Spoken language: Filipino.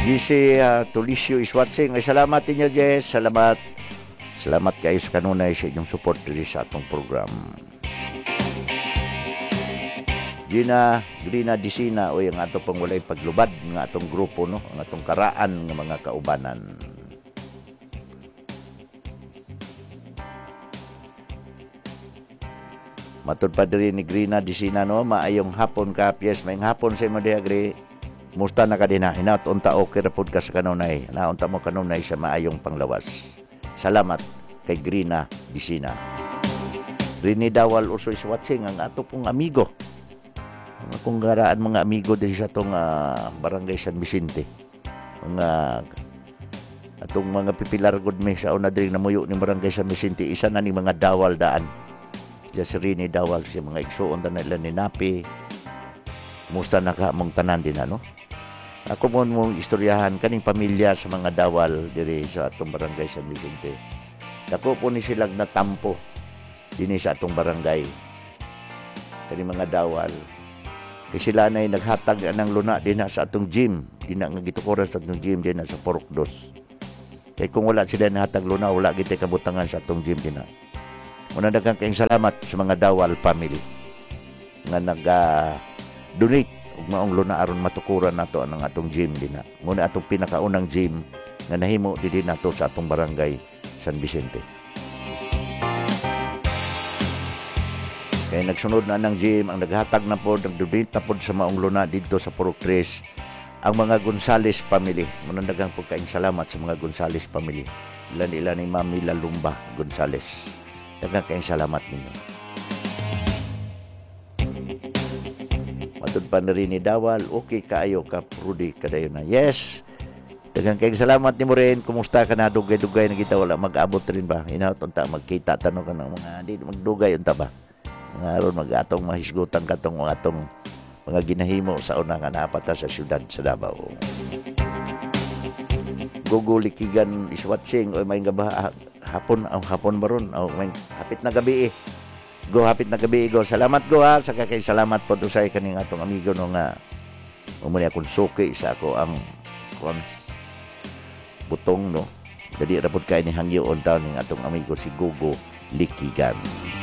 GC Tulisio is watching. Ay salamat ninyo, Jess. Salamat. Salamat kayo sa kanunay sa inyong support diri sa atong program. Gina Disina o yung ato pang walay paglubad ng atong grupo, no? Ang atong karaan ng mga kaubanan. Matod pa diri ni Grina Disina, no? Maayong hapon ka, Pies. Maayong hapon sa imo diha, Gri. Musta na ka din ha? Hinaut unta okay ra pud ka sa kanunay. Naunta mo kanunay sa maayong panglawas. Salamat kay Grina Disina. Rini Dawal also is watching, ang ato pong amigo. Ang akong garaan mga amigo din sa itong Barangay San Vicente. Atong mga pipilar good me sa una din namuyo ni Barangay San Vicente, isa na ni mga dawal daan. Diya si Rini Dawal, siya mga igsuon na nila ni Napi. Musta na ka mong tanan din, ano? Ako mong istoryahan kaning pamilya sa mga dawal diri sa atong Barangay San Vicente. Dako po ni silang natampo din sa atong barangay. Kaning mga dawal. Kasi sila na naghatag ng luna din sa atong gym. Di na nga gitukuran sa atong gym din sa Porokdos. Kaya kung wala sila nahatag luna, wala kita kabutangan sa atong gym din na. Muna daghang kayong salamat sa mga dawal family nga nag-donate ug maong luna aron matukuran nato ang atong gym din na. Muna atong pinakaunang gym nga nahimo din nato sa atong barangay San Vicente. Kaya nagsunod na ng gym, ang naghatag na po, nagdubit na po sa maong luna dito sa Purok 3, ang mga Gonzales family. Manandagang po kayong salamat sa mga Gonzales family. Ilan ni Mami Lalumba Gonzales. Dagang kayong salamat ninyo. Matod pa na rin ni Dawal, okay kaayo ka, Rudy, kadayo na. Yes! Dagang kayong salamat ni mo rin. Kumusta ka na? Dugay-dugay na kita. Wala mag-abot rin ba? Inaot unta, magkita, tanong ka ng mga, di magdugay unta ba? Nga ron mag-atong mahisgutan katong atong mga ginahimo sa unang anapata sa syudad sa Davao. Gugu Likigan is watching. O may gaba hapon baron. O may hapit na gabi eh. Hapit na gabi go. Salamat go ha. Sa kakay salamat po do sa kaning atong amigo no nga umuni akong suki sa ako ang butong no. Dali ra pud kay ni hangyo on taon ning atong amigo si Gugu Likigan.